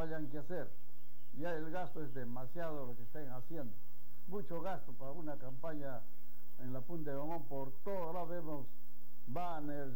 no hayan que hacer. Ya el gasto es demasiado lo que están haciendo. Mucho gasto para una campaña en la Punta de Gomón. Por todo lado vemos banners,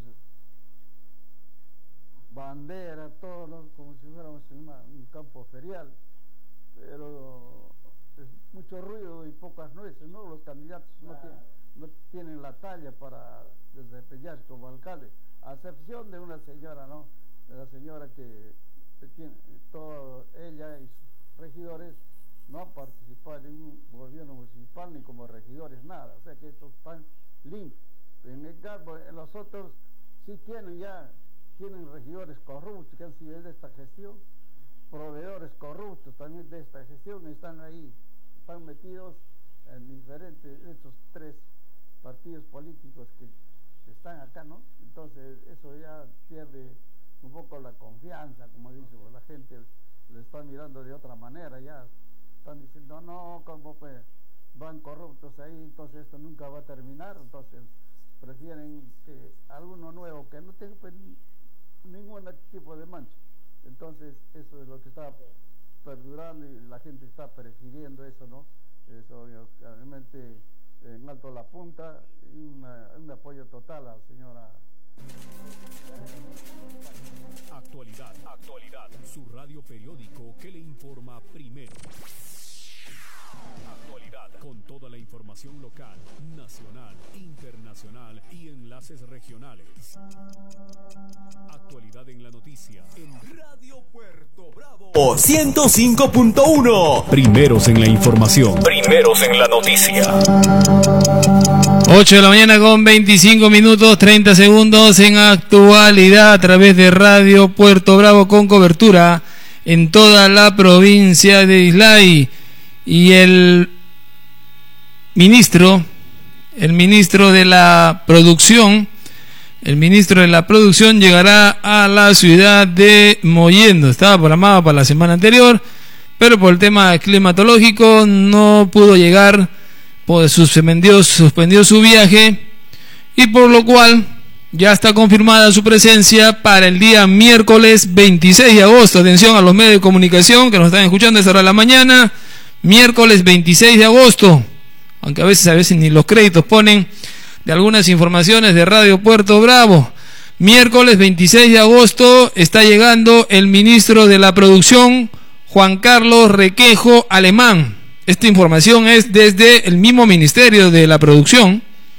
bandera, todo, ¿no? Como si fuéramos en un campo ferial. Pero es mucho ruido y pocas nueces, ¿no? Los candidatos no tienen la talla para desempeñarse como alcalde, a excepción de una señora, ¿no? De la señora que tiene ella y sus regidores no han participado en ningún gobierno municipal ni como regidores, nada, o sea que estos están limpios. En el caso, en los otros sí tienen regidores corruptos que han sido de esta gestión, proveedores corruptos también de esta gestión, están ahí, están metidos en diferentes, estos tres partidos políticos que están acá, ¿no? Entonces eso ya pierde un poco la confianza, como dice, la gente le está mirando de otra manera, ya están diciendo, no, como pues van corruptos ahí, entonces esto nunca va a terminar, entonces prefieren que alguno nuevo que no tenga pues, ningún tipo de mancha. Entonces eso es lo que está perdurando y la gente está prefiriendo eso, ¿no? Eso realmente en Alto La Punta y un apoyo total a la señora. Actualidad, su radio periódico que le informa primero. Actualidad, con toda la información local, nacional, internacional y enlaces regionales. Actualidad en la noticia en Radio Puerto Bravo 105.1. Primeros en la información. Primeros en la noticia. 8 de la mañana con 25 minutos 30 segundos en actualidad a través de Radio Puerto Bravo con cobertura en toda la provincia de Islay. Y el ministro de la producción llegará a la ciudad de Mollendo. Estaba programado para la semana anterior, pero por el tema climatológico no pudo llegar, pues suspendió su viaje, y por lo cual ya está confirmada su presencia para el día miércoles 26 de agosto. Atención a los medios de comunicación que nos están escuchando a esta hora de la mañana. Miércoles 26 de agosto, aunque a veces ni los créditos ponen de algunas informaciones de Radio Puerto Bravo. Miércoles 26 de agosto está llegando el ministro de la Producción, Juan Carlos Requejo Alemán. Esta información es desde el mismo Ministerio de la Producción.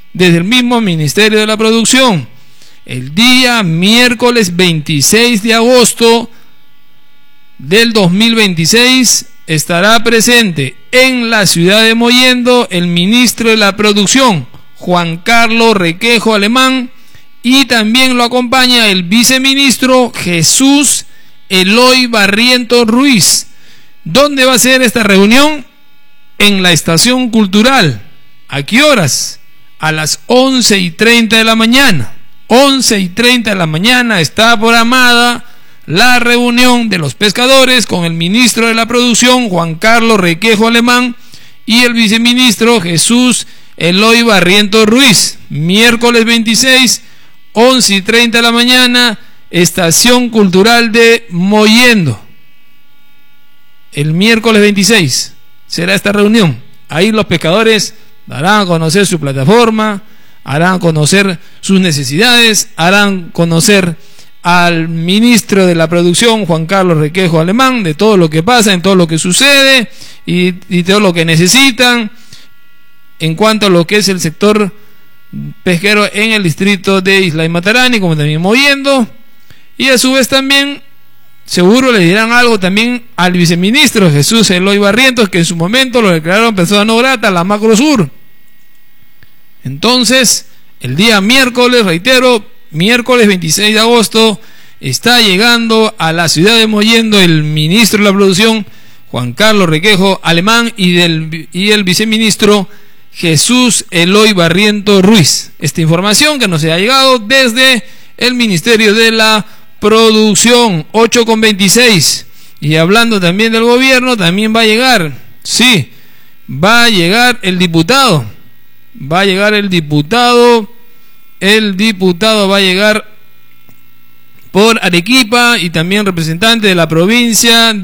El día miércoles 26 de agosto del 2026 estará presente en la ciudad de Mollendo el ministro de la Producción, Juan Carlos Requejo Alemán, y también lo acompaña el viceministro Jesús Eloy Barrientos Ruiz. ¿Dónde va a ser esta reunión? En la estación cultural. ¿A qué horas? A las 11:30 de la mañana. 11:30 de la mañana está programada la reunión de los pescadores con el ministro de la Producción, Juan Carlos Requejo Alemán, y el viceministro Jesús Eloy Barrientos Ruiz. Miércoles 26, 11:30 de la mañana, estación cultural de Mollendo. El miércoles 26 será esta reunión. Ahí los pescadores darán a conocer su plataforma, harán conocer sus necesidades, harán conocer al ministro de la Producción, Juan Carlos Requejo Alemán, de todo lo que pasa, en todo lo que sucede y todo lo que necesitan en cuanto a lo que es el sector pesquero en el distrito de Islay Matarani, como también Mollendo. Y a su vez también seguro le dirán algo también al viceministro Jesús Eloy Barrientos, que en su momento lo declararon persona no grata a la Macro Sur. Entonces, el día miércoles, reitero, miércoles 26 de agosto, está llegando a la ciudad de Mollendo el ministro de la Producción, Juan Carlos Requejo Alemán, y el viceministro Jesús Eloy Barrientos Ruiz. Esta información que nos ha llegado desde el Ministerio de la Producción. 8:26. Y hablando también del gobierno, también va a llegar, sí, va a llegar el diputado. El diputado va a llegar por Arequipa, y también representante de la provincia